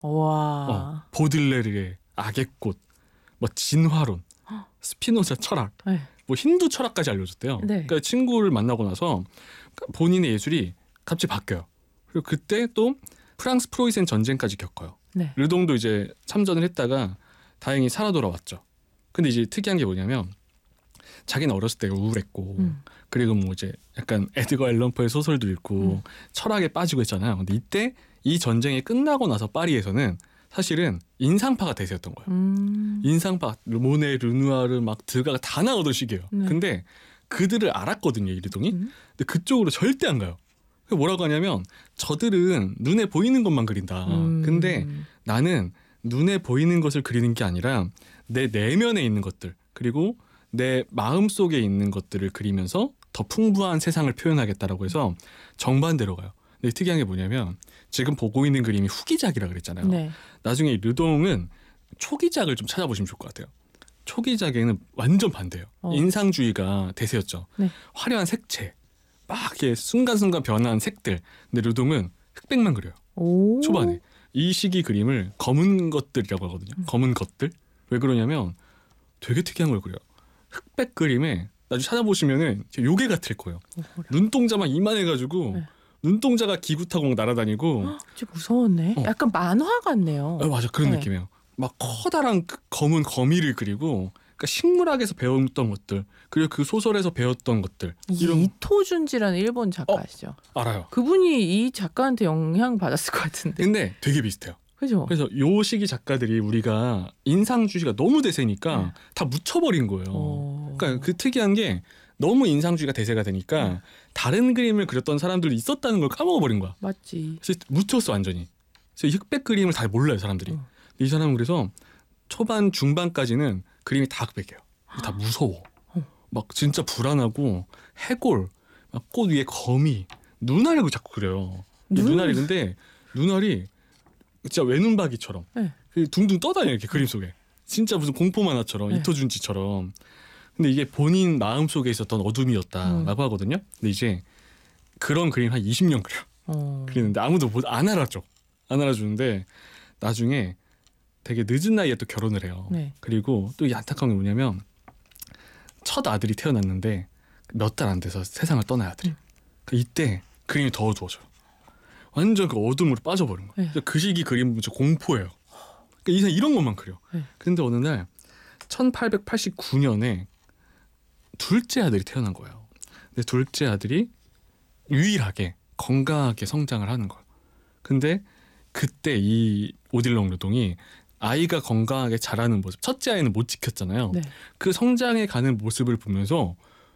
와. 보들레르의 악의 꽃, 뭐 진화론, 스피노자 철학, 네. 뭐 힌두 철학까지 알려줬대요. 네. 그러니까 친구를 만나고 나서 본인의 예술이 갑자기 바뀌어요. 그리고 그때 또 프랑스 프로이센 전쟁까지 겪어요. 네. 르동도 이제 참전을 했다가 다행히 살아 돌아왔죠. 근데 이제 특이한 게 뭐냐면 자기는 어렸을 때 우울했고 그리고 뭐 이제 약간 에드거 앨런 포의 소설도 읽고 철학에 빠지고 했잖아요. 근데 이때 이 전쟁이 끝나고 나서 파리에서는 사실은 인상파가 대세였던 거예요. 인상파, 모네, 르누아르, 막 드가가 다 나오던 시기예요. 네. 근데 그들을 알았거든요, 이 르동이. 근데 그쪽으로 절대 안 가요. 뭐라고 하냐면 저들은 눈에 보이는 것만 그린다. 근데 나는 눈에 보이는 것을 그리는 게 아니라 내 내면에 있는 것들 그리고 내 마음속에 있는 것들을 그리면서 더 풍부한 세상을 표현하겠다라고 해서 정반대로 가요. 근데 특이한 게 뭐냐면 지금 보고 있는 그림이 후기작이라 그랬잖아요. 네. 나중에 르동은 초기작을 좀 찾아보시면 좋을 것 같아요. 초기작에는 완전 반대예요. 인상주의가 대세였죠. 네. 화려한 색채, 막 이렇게 순간순간 변한 색들. 근데 르동은 흑백만 그려요. 오. 초반에. 이 시기 그림을 검은 것들이라고 하거든요. 검은 것들. 왜 그러냐면 되게 특이한 걸 그려요. 흑백 그림에 나중에 찾아보시면은 요괴 같을 거예요. 눈동자만 이만해가지고 네. 눈동자가 기구 타고 막 날아다니고. 진짜 무서웠네. 약간 만화 같네요. 맞아, 그런 네. 느낌이에요. 막 커다란 검은 거미를 그리고 그러니까 식물학에서 배웠던 것들 그리고 그 소설에서 배웠던 것들 이런 이토준지라는 일본 작가시죠. 알아요. 그분이 이 작가한테 영향 받았을 것 같은데. 근데 되게 비슷해요. 그죠? 그래서 요 시기 작가들이 우리가 인상주의가 너무 대세니까 다 묻혀버린 거예요. 그러니까 그 특이한 게 너무 인상주의가 대세가 되니까 다른 그림을 그렸던 사람들도 있었다는 걸 까먹어버린 거야. 맞지. 그래서 묻혔어 완전히. 그래서 이 흑백 그림을 잘 몰라요 사람들이. 이 사람은 그래서 초반 중반까지는 그림이 다 흑백이에요. 다 무서워. 막 진짜 불안하고 해골, 막 꽃 위에 거미, 눈알을 자꾸 그려요. 눈알이 근데 눈알이 진짜 외눈박이처럼 네. 둥둥 떠다녀요 이렇게 그림 속에. 진짜 무슨 공포 만화처럼 네. 이토준지처럼. 근데 이게 본인 마음 속에 있었던 어둠이었다라고 하거든요. 근데 이제 그런 그림 한 20년 그려. 그리는데 아무도 안 알아줘. 안 알아주는데 나중에 되게 늦은 나이에 또 결혼을 해요. 네. 그리고 또 이 안타까운 게 뭐냐면 첫 아들이 태어났는데 몇 달 안 돼서 세상을 떠나요 아들이. 이때 그림이 더 어두워져요. 완전 그 어둠으로 빠져버린 거예요. 그 시기 그림은 진짜 공포예요. 그러니까 이 사람 이런 것만 그려. 근데 어느 날 1889년에 둘째 아들이 태어난 거예요. 근데 둘째 아들이 유일하게 건강하게 성장을 하는 거예요. 근데 그때 이 오딜롱 르동이 아이가 건강하게 자라는 모습, 첫째 아이는 못 지켰잖아요. 네. 그 성장해 가는 모습을 보면서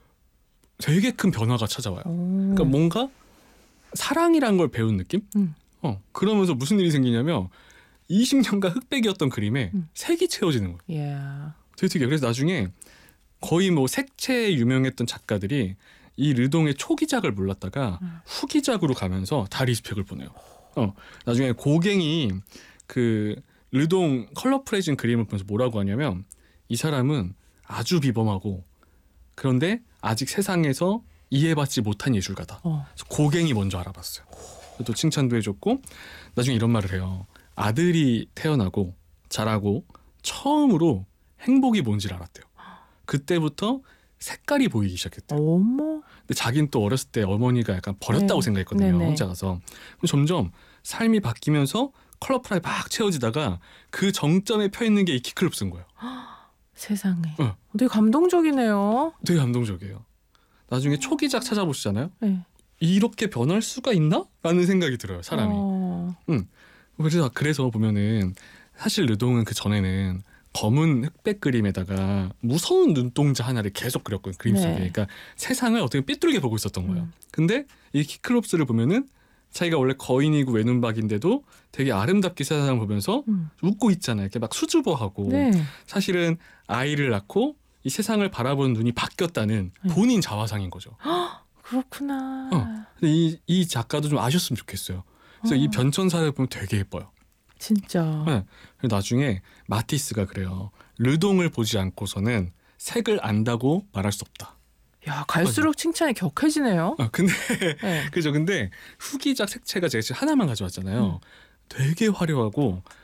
되게 큰 변화가 찾아와요. 그러니까 뭔가 사랑이란 걸 배운 느낌? 그러면서 무슨 일이 생기냐면 20년간 흑백이었던 그림에 색이 채워지는 거예요. Yeah. 되게 특이해요. 그래서 나중에 거의 뭐 색채에 유명했던 작가들이 이 르동의 초기작을 몰랐다가 후기작으로 가면서 다 리스펙을 보내요. 나중에 고갱이 그 르동 컬러풀해진 그림을 보면서 뭐라고 하냐면 이 사람은 아주 비범하고 그런데 아직 세상에서 이해받지 못한 예술가다. 그래서 고갱이 먼저 알아봤어요. 또 칭찬도 해줬고 나중에 이런 말을 해요. 아들이 태어나고 자라고 처음으로 행복이 뭔지를 알았대요. 그때부터 색깔이 보이기 시작했대요. 어머. 근데 자기는 또 어렸을 때 어머니가 약간 버렸다고 생각했거든요. 네네. 혼자 가서. 점점 삶이 바뀌면서 컬러풀하게 막 채워지다가 그 정점에 펴 있는 게 이 키클롭스인 거예요. 세상에. 되게 감동적이네요. 되게 감동적이에요. 나중에 초기작 찾아보시잖아요. 네. 이렇게 변할 수가 있나? 라는 생각이 들어요. 사람이. 그래서 보면은 사실 르동은 그 전에는 검은 흑백 그림에다가 무서운 눈동자 하나를 계속 그렸거든요. 그림 속에. 네. 그러니까 세상을 어떻게 삐뚤게 보고 있었던 거예요. 근데 이 키클롭스를 보면은 자기가 원래 거인이고 외눈박인데도 되게 아름답게 세상을 보면서 웃고 있잖아요. 이렇게 막 수줍어하고. 네. 사실은 아이를 낳고 이 세상을 바라보는 눈이 바뀌었다는 본인 자화상인 거죠. 그렇구나. 근데 이 작가도 좀 아셨으면 좋겠어요. 그래서 이 변천사를 보면 되게 예뻐요. 진짜. 네. 나중에 마티스가 그래요. 르동을 보지 않고서는 색을 안다고 말할 수 없다. 야, 갈수록 칭찬이 격해지네요. 근데 네. 그죠. 근데 후기작 색채가 제가 지금 하나만 가져왔잖아요. 되게 화려하고